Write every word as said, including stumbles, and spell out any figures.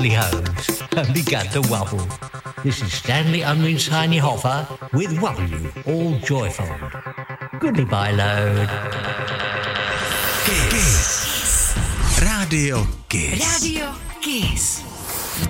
host and began to wobble. This is Stanley Unwin's Tiny Hoffer with Wobble You, all joyful. Goodbye, load. Kiss. Radio Kiss. Radio Kiss.